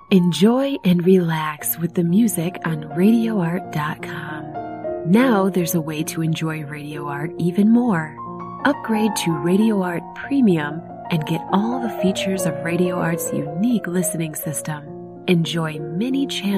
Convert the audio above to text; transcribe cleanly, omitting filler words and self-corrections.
Enjoy and relax with the music on RadioArt.com. Now there's a way to enjoy Radio Art even more. Upgrade to Radio Art Premium and get all the features of Radio Art's unique listening system. Enjoy many channels